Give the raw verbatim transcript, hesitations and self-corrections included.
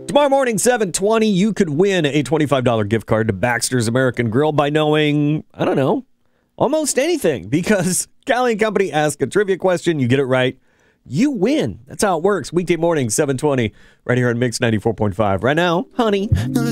Tomorrow morning, seven twenty, you could win a twenty-five dollars gift card to Baxter's American Grill by knowing, I don't know, almost anything. Because Callie and Company ask a trivia question, you get it right, you win. That's how it works. Weekday morning, seven twenty, right here on Mix ninety-four point five. Right now, honey.